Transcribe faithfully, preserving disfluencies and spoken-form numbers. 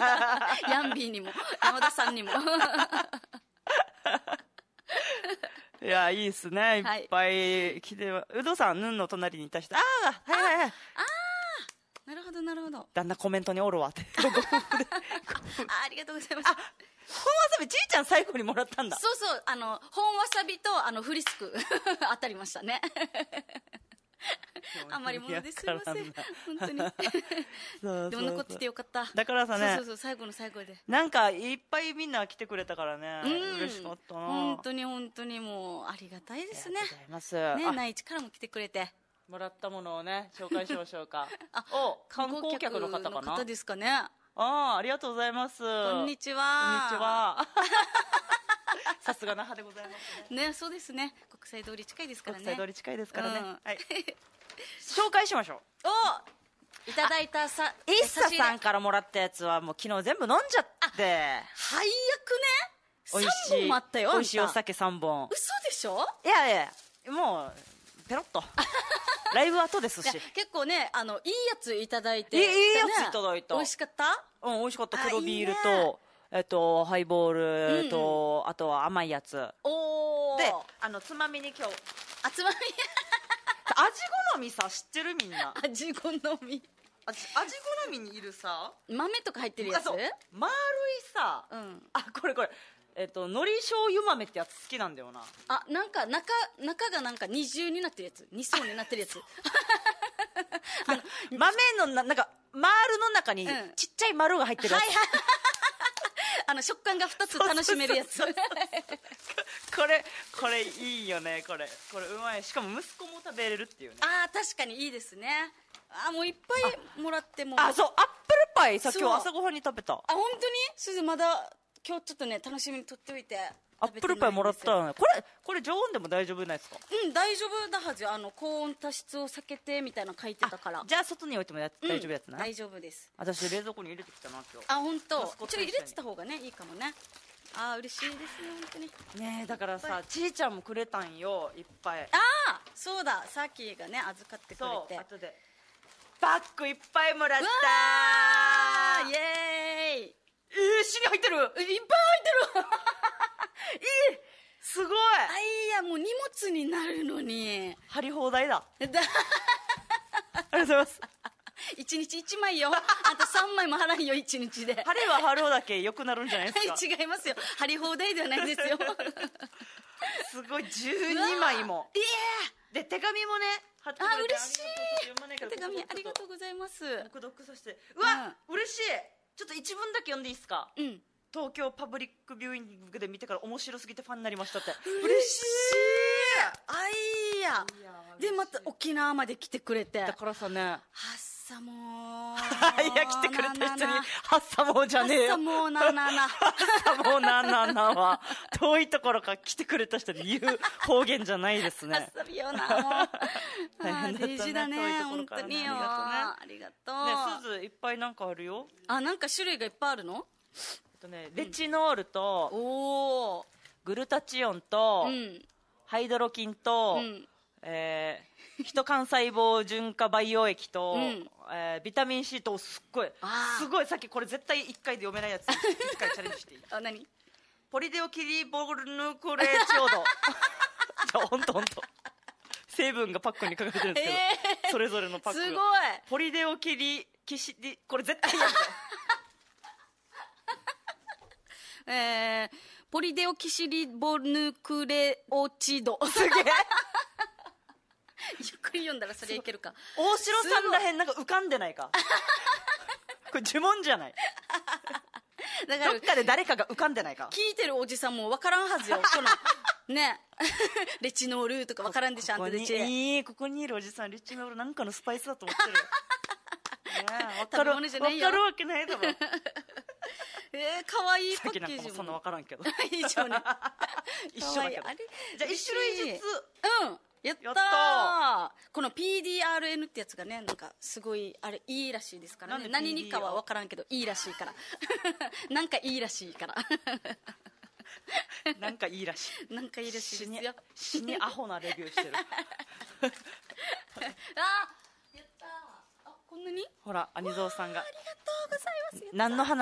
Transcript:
ヤンビーにも山田さんにもいや、いいっすね。いはいっぱい来て、うどさん、ヌンの隣にいた人、ああ、はいはいはい。 なるほどなるほど。 旦那コメントにおるわって。ご夫婦で。 あありがとうございます。 あ、本わさび、ちいちゃん最後にもらったんだ。 そうそう、あの本わさびとあのフリスク当たりましたね。あんまりものですいません本当に。 そうそうでも残っててよかった。 だからさね、 そうそうそう、最後の最後でなんかいっぱいみんな来てくれたからね、 うん嬉しかったな。 本当に本当にもうありがたいですね。 ありがとうございます。 ね、 あ、 内地からも来てくれて、 もらったものをね、紹介しましょうか。 あ、 お、観光客の方かな。 観光客の方ですかね。 ああ、ありがとうございます。 こんにちこんにちは。 は。さすが那覇でございますね。 ね、そうですね。国際通り近いですからね。 国際通り近いですからね。 うんはい。紹介しましょう。 お、いただいたさ、 イッサさんかからもらったやつはもう昨日全部飲んじゃって。 最悪ね。 美味しさんぼんいもあったよ。 美味しいおあんた酒さんぼん。 嘘でしょ。 いやいや、もうペロッと。ライブ後ですいやし。 結構ね、あのいいやついただいて、 いいいいやつねいただいた美味しかった。 うん、美味しかった。 あ黒ビールいいと、えっと、ハイボールと、 うんあとは甘いやつ。 おお。 で、あの、つまみに今日、 集まり味好みさ、知ってるみんな。 味好み。 味味好みにいるさ、 豆とか入ってるやつ。 あそう丸いさ、 うん。 あ、これこれ、えっと、海苔醤油豆ってやつ好きなんだよな。 あ、なんか中中がなんか二重になってるやつ、二層になってるやつ。あの豆のな、なんか、丸の中にうんちっちゃい丸が入ってるやつ。 はいはい。あの食感が二つ楽しめるやつ。 これ、これいいよね、これ。これうまい。しかも息子も食べれるっていうね。 ああ、確かにいいですね。あー、もういっぱいもらっても。 あ、そう、アップルパイさ、 そう今日朝ごはんに食べた。 あ、本当にそれでまだ今日ちょっとね、楽しみにとっておいて。 アップルパイもらったら。 らね。これ、これ常温でも大丈夫ないですか？ うん、大丈夫だはず。あの高温多湿を避けてみたいなの書いてたから。 じゃあ外に置いてもやうん大丈夫やつな。 大丈夫です。 私冷蔵庫に入れてきたな、今日。 あ、本当。 息子とちょっと入一緒にれてた方がね、いいかもね。あー、嬉しいですね、本当に。 ねえ、だからさ、ちーちゃんもくれたんよ、いっぱい。 ああ、そうだ、さっきがね、預かってくれそう、 て。 後で。バッグいっぱいもらっうわたー。 ー、イエーイ。 えー、尻入ってる。 えいっぱい入ってる。 えー、すごい。 あ、いや、もう荷物になるのに。 貼り放題だ。 だありがとうございます。 一日一枚よ。あと三枚も払いよ、一日で。 貼れば貼るだけ良くなるんじゃないですか。 はい、違いますよ。貼り放題ではないですよ。 すごい、じゅうにまいも。 いで、手紙もね、貼ってくあ、 れて嬉しい。 読まないけどお手紙ありがとうう。 ございます。 僕読させて。うわ、嬉しい。ちょっと一文だけ読んでいいですか？ うん。 東京パブリックビューイングで見てから面白すぎてファンになりましたって。 嬉しい。あ、いいやいや。 で、また沖縄まで来てくれて。 だからさね、 はっさもー。 いや、来てくれた人に、ハッサモーじゃねえよ。 はっさもーななな。 ハッサモーなななは、遠いところから来てくれた人に言う方言じゃないですね。 遊びよな、もう。あー、 大変だったね大事だね、 遠いところ本からね当によ。 あありがとう。 ね、すずいっぱいなんかあるよ。 あ、なんか種類がいっぱいあるの？ えっとね、レチノールと、 おー。 グルタチオンと、 うん。 ハイドロキンと、 うんえー、ヒト幹細胞純化培養液と、 うんえービタミン C とすっごいあーすごいさっきこれ絶対いっかいで読めないやついっかいチャレンジしていい？ あ、何？ ポリデオキリボルヌクレチオード。じゃあほんとほんと成分がパックに書かれてるんですけど、 えーそれぞれのパックがすごい。 ポリデオキリキシリ、これ絶対やるぞ。 えー、ポリデオキシリボヌクレオチド。 すげえ。 ゆっくり読んだらそれいけるか。 大城さんらへんなんか浮かんでないか？これ呪文じゃない？ だからどっかで誰かが浮かんでないか？ 聞いてるおじさんもわからんはずよ。このね、レチノールとかわからんでしょ、あんここにたレチ。 いい、ここにいるおじさんリッチノールなんかのスパイスだと思ってる。ねえ、わかる食べ物じゃないよわかるわけないだろ。 えー、かわいいパさっきなんッケージも。 かもそんなわからんけど。 以上ね。 一緒だけどかわいいあれじゃあ一種類ずつ。 うん。やったー。 やったこの ピーディーアールエヌ ってやつがね、なんかすごい、あれ、いいらしいですからね。 なんで何にかは分からんけど、いいらしいから。なんかいいらしいから。 なんかいいらしい。 なんかいいらしい死にですよ。 死にアホなレビューしてる。 あやったー。あ、こんなに？ ほら、アニゾーさんがありがとうございます。 何の話